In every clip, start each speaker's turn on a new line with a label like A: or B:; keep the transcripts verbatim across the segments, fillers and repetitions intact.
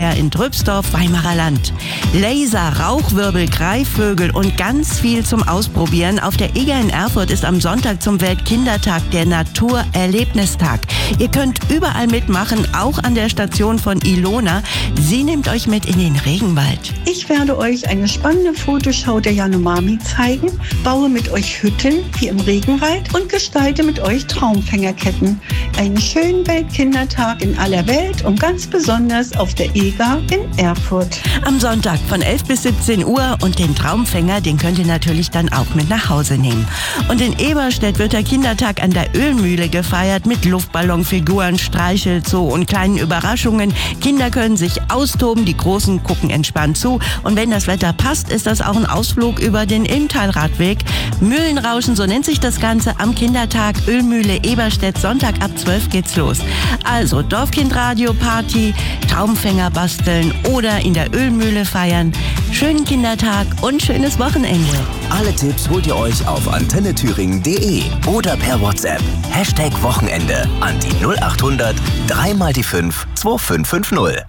A: Traumfänger in Drübsdorf, Weimarer Land. Laser, Rauchwirbel, Greifvögel und ganz viel zum Ausprobieren. Auf der Eger in Erfurt ist am Sonntag zum Weltkindertag der Naturerlebnistag. Ihr könnt überall mitmachen, auch an der Station von Ilona. Sie nimmt euch mit in den Regenwald.
B: Ich werde euch eine spannende Fotoschau der Yanomami zeigen, baue mit euch Hütten hier im Regenwald und gestalte mit euch Traumfängerketten. Einen schönen Weltkindertag in aller Welt und ganz besonders auf der Eger in Erfurt.
A: Am Sonntag von elf bis siebzehn Uhr und den Traumfänger, den könnt ihr natürlich dann auch mit nach Hause nehmen. Und in Eberstedt wird der Kindertag an der Ölmühle gefeiert mit Luftballonfiguren, Streichelzoo und kleinen Überraschungen. Kinder können sich austoben, die Großen gucken entspannt zu. Und wenn das Wetter passt, ist das auch ein Ausflug über den Ilmtalradweg. Mühlenrauschen, so nennt sich das Ganze, am Kindertag Ölmühle Eberstedt. Sonntag ab zwölf geht's los. Also Dorfkindradio, Party, Traumfänger basteln oder in der Ölmühle feiern. Schönen Kindertag und schönes Wochenende.
C: Alle Tipps holt ihr euch auf antenne thüringen punkt de oder per WhatsApp. Hashtag Wochenende an die null acht hundert drei mal die fünf zwei fünf fünf null.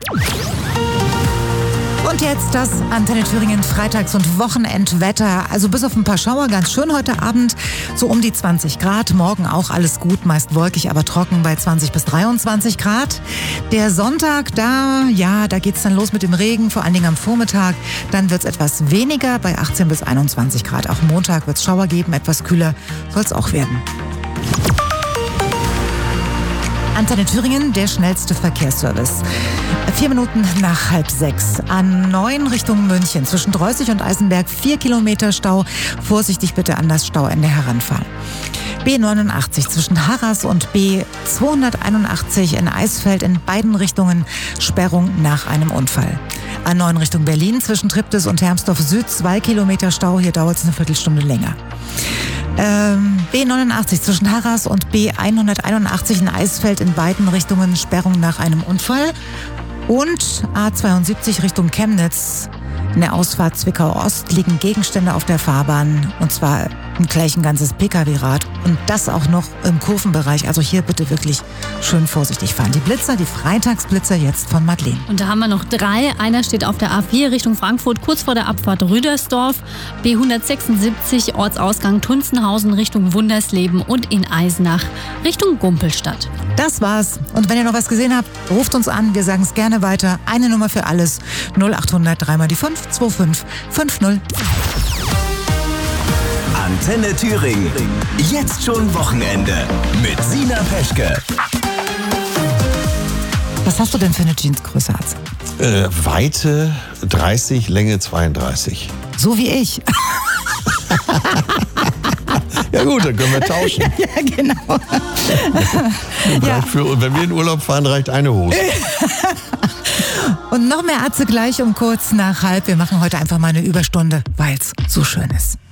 D: Und jetzt das Antenne Thüringen Freitags- und Wochenendwetter. Also bis auf ein paar Schauer ganz schön heute Abend. So um die zwanzig Grad. Morgen auch alles gut, meist wolkig, aber trocken bei zwanzig bis dreiundzwanzig Grad. Der Sonntag, da, ja, da geht's dann los mit dem Regen, vor allen Dingen am Vormittag. Dann wird's etwas weniger bei achtzehn bis einundzwanzig Grad. Auch Montag wird's Schauer geben, etwas kühler soll's auch werden. Antenne Thüringen, der schnellste Verkehrsservice. Vier Minuten nach halb sechs. A neun Richtung München. Zwischen Dreußig und Eisenberg vier Kilometer Stau. Vorsichtig bitte an das Stauende heranfahren. B neunundachtzig zwischen Harras und B zweihunderteinundachtzig in Eisfeld in beiden Richtungen Sperrung nach einem Unfall. A neun Richtung Berlin zwischen Triptis und Hermsdorf Süd zwei Kilometer Stau. Hier dauert es eine Viertelstunde länger. Ähm, B neunundachtzig zwischen Harras und B hunderteinundachtzig in Eisfeld in beiden Richtungen Sperrung nach einem Unfall. Und A zweiundsiebzig Richtung Chemnitz. In der Ausfahrt Zwickau-Ost liegen Gegenstände auf der Fahrbahn, und zwar gleich ein ganzes Pkw-Rad und das auch noch im Kurvenbereich. Also hier bitte wirklich schön vorsichtig fahren. Die Blitzer, die Freitagsblitzer jetzt von Madeleine.
E: Und da haben wir noch drei. Einer steht auf der A vier Richtung Frankfurt, kurz vor der Abfahrt Rüdersdorf. B hundertsechsundsiebzig Ortsausgang Tunzenhausen Richtung Wundersleben und in Eisenach Richtung Gumpelstadt.
D: Das war's. Und wenn ihr noch was gesehen habt, ruft uns an. Wir sagen es gerne weiter. Eine Nummer für alles. null acht hundert drei mal die fünf zwei fünf fünf null.
C: Antenne Thüringen. Jetzt schon Wochenende mit Sina Peschke.
D: Was hast du denn für eine Jeansgröße, Arzt?
F: Äh, Weite dreißig, Länge zweiunddreißig.
D: So wie ich.
F: Ja gut, dann können wir tauschen.
D: Ja, genau.
F: Ja. Für, wenn wir in Urlaub fahren, reicht eine Hose.
D: Und noch mehr Atze gleich um kurz nach halb. Wir machen heute einfach mal eine Überstunde, weil es so schön ist.